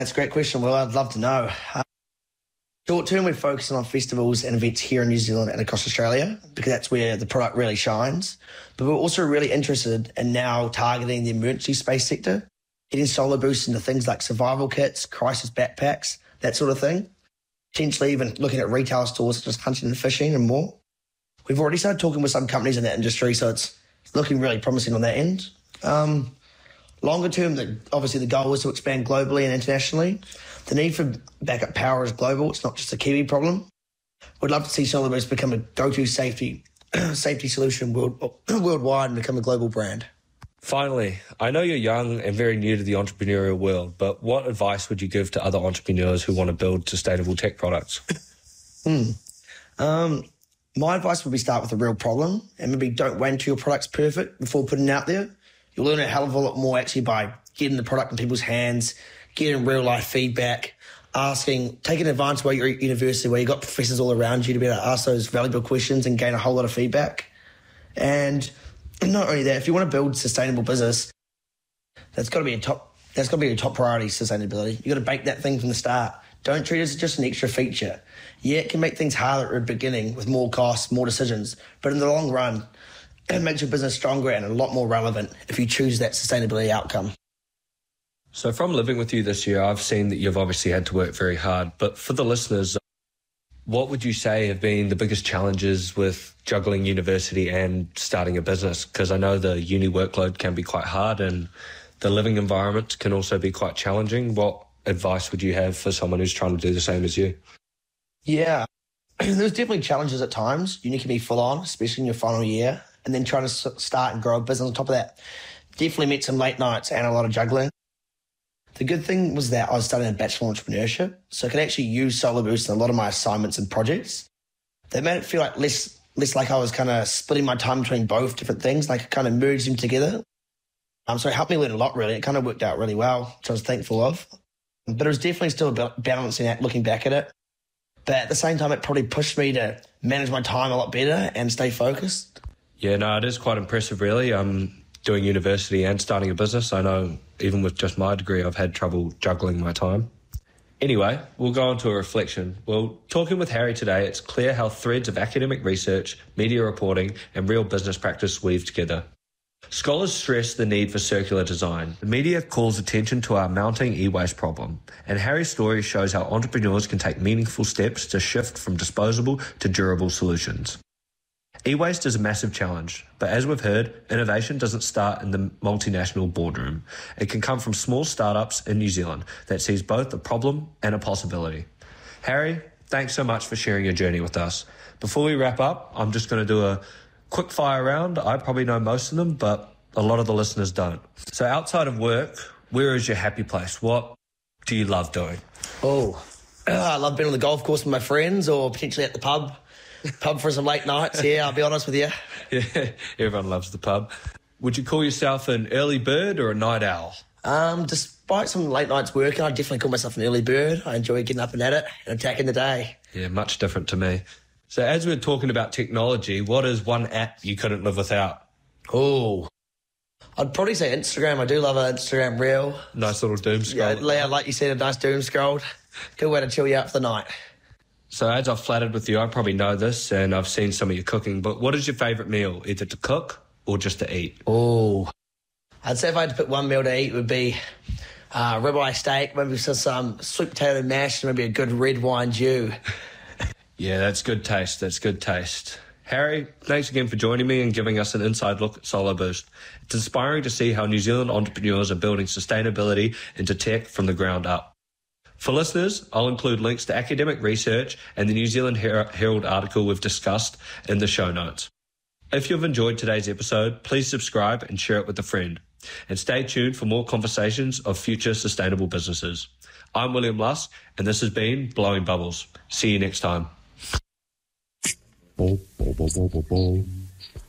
That's a great question. Well, I'd love to know. Short term, we're focusing on festivals and events here in New Zealand and across Australia because that's where the product really shines. But we're also really interested in now targeting the emergency space sector, getting Solar Boost into things like survival kits, crisis backpacks, that sort of thing. Potentially even looking at retail stores such as hunting and fishing and more. We've already started talking with some companies in that industry, so it's looking really promising on that end. Longer term, obviously the goal is to expand globally and internationally. The need for backup power is global. It's not just a Kiwi problem. We'd love to see Solar Boost become a go-to safety solution worldwide and become a global brand. Finally, I know you're young and very new to the entrepreneurial world, but what advice would you give to other entrepreneurs who want to build sustainable tech products? My advice would be start with a real problem and maybe don't wait until your product's perfect before putting it out there. You'll learn a hell of a lot more actually by getting the product in people's hands, getting real life feedback, taking advantage while you're at university where you've got professors all around you to be able to ask those valuable questions and gain a whole lot of feedback. And not only that, if you want to build sustainable business, that's got to be a top priority, sustainability. You've got to bake that thing from the start. Don't treat it as just an extra feature. Yeah, it can make things harder at the beginning with more costs, more decisions, but in the long run, it makes your business stronger and a lot more relevant if you choose that sustainability outcome. So from living with you this year, I've seen that you've obviously had to work very hard, but for the listeners, what would you say have been the biggest challenges with juggling university and starting a business? Because I know the uni workload can be quite hard and the living environment can also be quite challenging. What advice would you have for someone who's trying to do the same as you? Yeah, there's definitely challenges at times. Uni can be full on, especially in your final year, and then trying to start and grow a business on top of that. Definitely met some late nights and a lot of juggling. The good thing was that I was studying a Bachelor of Entrepreneurship, so I could actually use Solar Boost in a lot of my assignments and projects. They made it feel like less like I was kind of splitting my time between both different things, like I kind of merged them together. So it helped me learn a lot, really. It kind of worked out really well, which I was thankful of. But it was definitely still a balancing act looking back at it. But at the same time, it probably pushed me to manage my time a lot better and stay focused. Yeah, no, it is quite impressive, really. Doing university and starting a business. I know even with just my degree, I've had trouble juggling my time. Anyway, we'll go on to a reflection. Well, talking with Harry today, it's clear how threads of academic research, media reporting, and real business practice weave together. Scholars stress the need for circular design. The media calls attention to our mounting e-waste problem, and Harry's story shows how entrepreneurs can take meaningful steps to shift from disposable to durable solutions. E-waste is a massive challenge, but as we've heard, innovation doesn't start in the multinational boardroom. It can come from small startups in New Zealand that sees both a problem and a possibility. Harry, thanks so much for sharing your journey with us. Before we wrap up, I'm just going to do a quick fire round. I probably know most of them, but a lot of the listeners don't. So outside of work, where is your happy place? What do you love doing? I love being on the golf course with my friends or potentially at the pub for some late nights. Yeah, I'll be honest with you. Yeah, everyone loves the pub. Would you call yourself an early bird or a night owl? Despite some late nights working, I definitely call myself an early bird. I enjoy getting up and at it and attacking the day. Yeah, much different to me. So as we're talking about technology, what is one app you couldn't live without? I'd probably say Instagram. I do love an Instagram reel. Nice little doom scroll. Yeah, like you said, a nice doom scroll. Good way to chill you out for the night. So as I've flattered with you, I probably know this and I've seen some of your cooking, but what is your favourite meal, either to cook or just to eat? I'd say if I had to pick one meal to eat, it would be ribeye steak, maybe some sweet potato mash, maybe a good red wine dew. Yeah, that's good taste. That's good taste. Harry, thanks again for joining me and giving us an inside look at Solar Boost. It's inspiring to see how New Zealand entrepreneurs are building sustainability into tech from the ground up. For listeners, I'll include links to academic research and the New Zealand Herald article we've discussed in the show notes. If you've enjoyed today's episode, please subscribe and share it with a friend. And stay tuned for more conversations of future sustainable businesses. I'm William Lusk, and this has been Blowing Bubbles. See you next time.